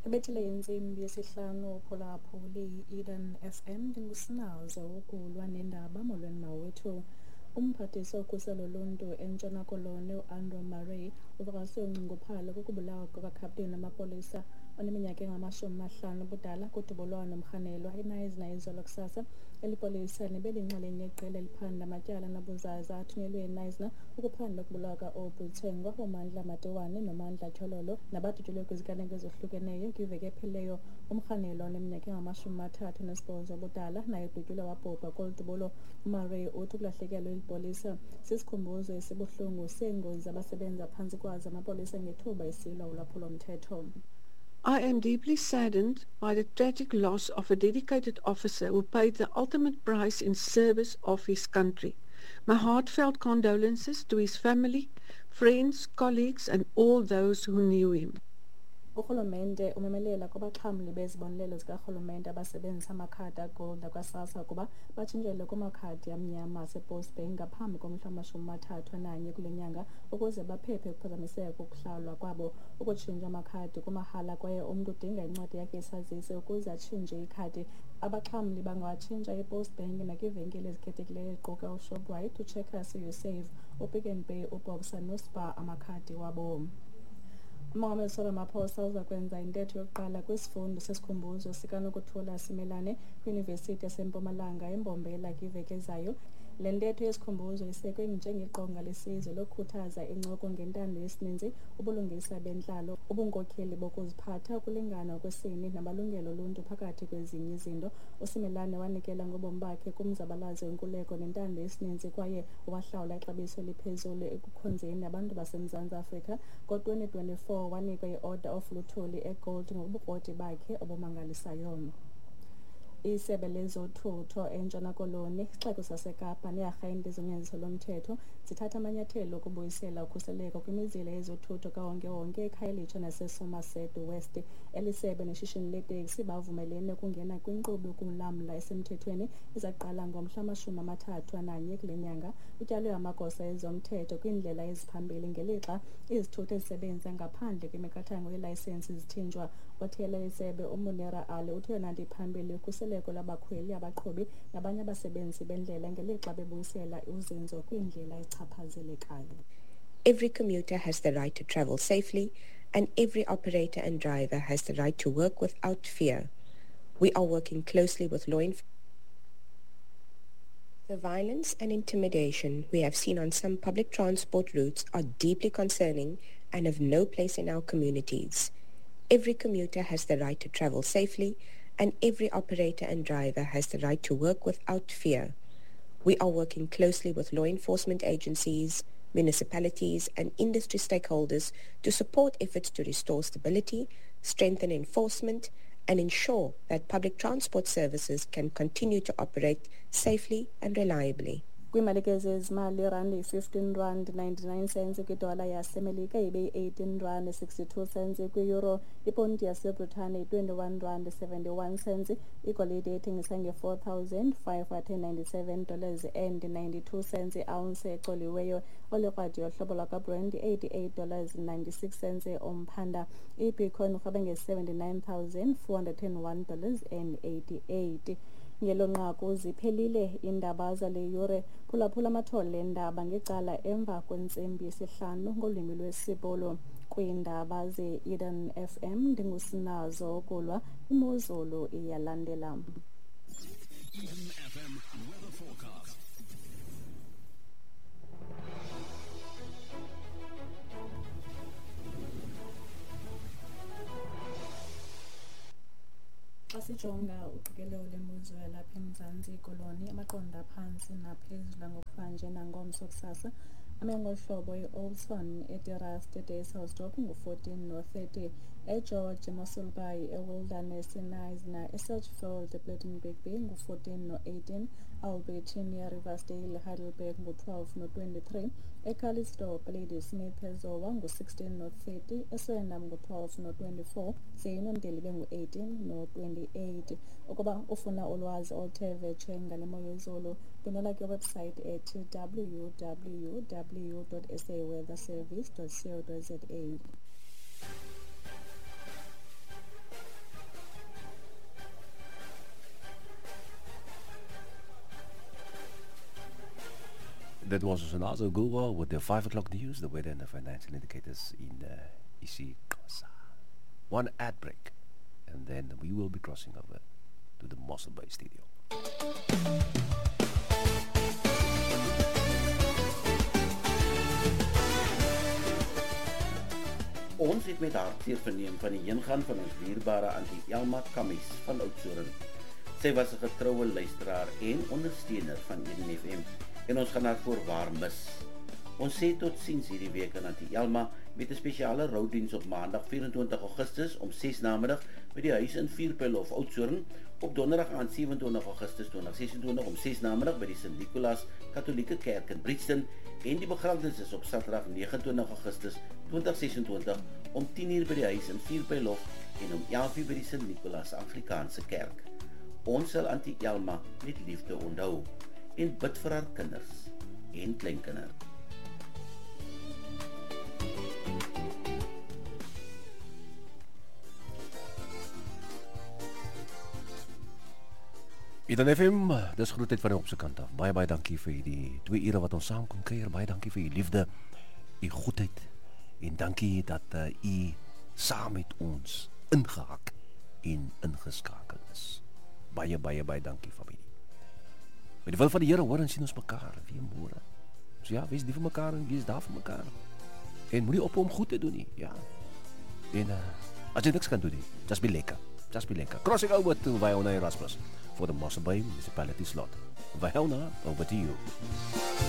Ibethile insimbi yesihlanu kulapho le-Eden FM ndingusinazo ukulwa nendaba molweni mawethu. Umphathiswa wokhuselo loluntu eNtshona Koloni uAndrew Murray uvakaliswe unxunguphalo kukubulawa kukakapteni wamapolisa oneminyaka engama-50 ubudala kudubolwano mrhanelwa eNice izolo kusasa. Eli polisa nebelinxalenye yeqela eliphanda amatyala nobuzaza athunyelwe eNice ukuphanda ukubulawa kaObuthengwa, uMandla Matiwane noMandla Tyhololo nabadutyulwe kwiziganeko ezohlukeneyo kwiveki ephelileyo. Umrhanelwa oneminyaka engama-38 ubudala naye udutyulwe wabhubha kolu dubulo. uMurray uthi ukulahlekelwa eli polisa sisikhumbuzo esibuhlungu seengozi abasebenza phantsi kwazo amapolisa ngethuba esilwa ulwaphulo-mthetho. I am deeply saddened by the tragic loss of a dedicated officer who paid the ultimate price in service of his country. My heartfelt condolences to his family, friends, colleagues and all those who knew him. Urhulumente umemelela kubaxhamli bezibonelelo zikarhulumente abasebenzisa amakhadi agold akwa-SASSA ukuba batshintshelwe kumakhadi amnyama asePost Bank ngaphambi komhla wama-31 kule nyanga ukuze baphephe ukuphazamiseka kokuhlawulwa kwabo. Ukutshintsha amakhadi kumahala kwaye umntu udinga incwadi yakhe yesazisi ukuze atshintshe ikhadi. Abaxhamli bangawatshintsha ePost Bank nakwiivenkile ezikhethekileyo eziquka uShoprite, uCheckers, uSave, uPick n Pay, uBoxer noSpar amakhadi wabo. uMongameli Cyril Ramaphosa uza kwenza intetho yokuqala kwisifundo sesikhumbuzo sikanokuthula Simelane kwiYunivesithi yaseMpumalanga eMbombela kwiveki ezayo. Le ntetho yesikhumbuzo isekwe njengeqonga lesizwe lokukhuthaza incoko ngentando yesininzi, ubulungisa bentlalo, ubunkokheli bokuziphatha, ukulingana okwesini namalungelo oluntu phakathi kwezinye izinto. uSimelane wanikela ngobomi bakhe kumzabalazo wenkululeko nentando yesininzi kwaye wahlawula ixabiso eliphezulu ekukhonzeni abantu baseMzantsi Afrika. Ngo-2024 wanikwa i-Order of Luthuli eGold ngobukroti bakhe obumangalisayo. Isebe lezothutho eNtshona Koloni, isixeko saseKapa neearhente zonyanziso lomthetho zithatha amanyathelo okubuyisela ukhuseleko kwimizila yezothutho kawonke-wonke eKhayelitsha naseSomerset West. Eli sebe neshishini leteksi bavumelene ukungena kwinkqubo yokulamla esemthethweni ezaqala ngomhla wama-31 kule nyanga. Kutyalwe amagosa ezomthetho kwiindlela eziphambili ngelixa izithuthi ezisebenza ngaphandle kwemiqathango yeelayisensi zithinjwa. Othiyela isebe uMunira Ali uthi yona nto iphambili ukhuseleko labakhweli, abaqhubi nabanye abasebenzi bendlela ngelixa bebuyisela uzinzo kwiindlela echaphazelekayo. Every commuter has the right to travel safely and every operator and driver has the right to work without fear. We are working closely with law enforcement. The violence and intimidation we have seen on some public transport routes are deeply concerning and have no place in our communities. Every commuter has the right to travel safely and every operator and driver has the right to work without fear. We are working closely with law enforcement agencies, municipalities and industry stakeholders to support efforts to restore stability, strengthen enforcement and ensure that public transport services can continue to operate safely and reliably. Kwimalike zezimali irandi R15.99 kwidola yaseMelika ibe R18.62 kwiEuro, iponti yaseBritane R21.71, igolide ethengisa $4,597.92 i-ounce ecoliweyo, olikrwadi yohlobo lwakaBrand $88.96 omphanda, iBitcoin urhabe $79,401.88. Ngelo nqaku ziphelile iindaba zale yure. Phulaphula amathole endaba ngecala emva kwentsimbi yesihlanu ngolwimi lwesibolo. Kwiindaba ze-Eden FM ndingusinazo okulwa, imozulu iyalandela. Eden FM weather forecast. Xa sijonga uqikelelo lemozulu yalapha eMzantsi Koloni, amaqondo aphantsi naphezulu ngokufanje nangomso kusasa. Amengohlobo i-Olson, eTerrast, eDayshouse ngu-14 no-30, eGeorge, Mossel Bay, eWilderness, eNice, eSedgefield, ePlettenberg Bay ngu-14 no-18, Albertine, Riversdale, Heidelberg ngu-12 no-23, eCalisto, Ladysmith, eZowa ngu-16 no-30, eSwellendam ngu-12 no-24, Zeyinondlela ibe ngu-18 no-28. Ukuba ufuna ulwazi oluthe vetshe ngale mo yezulu, bhekela kwiwebhusayithi ethi www.saweatherservice.co.za. That was Sonazo Gulwa with the 5 o'clock news, the weather and the financial indicators in isiXhosa. One ad break, and then we will be crossing over to the Mossel Bay studio. Ons het met hartseer verneem van die heengaan van ons dierbare Auntie Elma Kammies van Oudtshoorn. Sy was 'n getroue luisteraar en ondersteuner van Eden FM en ons gaan haar voorwaar mis. Ons sê tot ziens hierdie week aan Auntie Elma met 'n spesiale roudiens op maandag 24 Augustus om 6 namiddag by die huis in Vierpyl Oudtshoorn, op donderdag aan 27 Augustus 2026 om 6 namiddag by die Sint-Nicolaas Katholieke Kerk in Brixton en die begrafnis is op Saterdag 29 Augustus 2026 om 10 uur by die huis in Vierpyl en om 11 uur by die Sint-Nicolaas Afrikaanse Kerk. Ons sal Auntie Elma met liefde onthou en bid vir haar kinders en kleinkinders. Eden FM, dis groetheid van die op se kant af. Baie dankie vir die 2 ure wat ons saam kon kuier. Baie dankie vir u liefde, u goedheid en dankie dat u saam met ons ingehak en ingeskakel is. Baie dankie familie. Met die wil van die Here hoor en sien ons mekaar weer môre. So ja, wees lief vir mekaar en wees daar vir mekaar. En moenie op om goed te doen nie. Ja. En as jy niks kan doen nie, just be lekker. Crossing over to Wyona Erasmus for the Mossel Bay Municipality slot. Wyona, over to you.